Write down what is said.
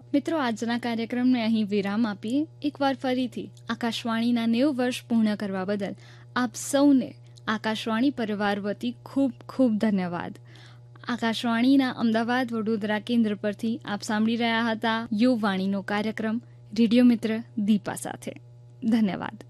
મિત્રો, આજના કાર્યક્રમને અહીં વિરામ આપીએ. એકવાર ફરીથી આકાશવાણીના 90 વર્ષ પૂર્ણ કરવા બદલ આપ સૌને આકાશવાણી પરિવાર વતી ખૂબ ખૂબ ધન્યવાદ. આકાશવાણીના અમદાવાદ વડોદરા કેન્દ્ર પરથી આપ સાંભળી રહ્યા હતા યુવવાણીનો કાર્યક્રમ રેડિયો મિત્ર દીપા સાથે. ધન્યવાદ.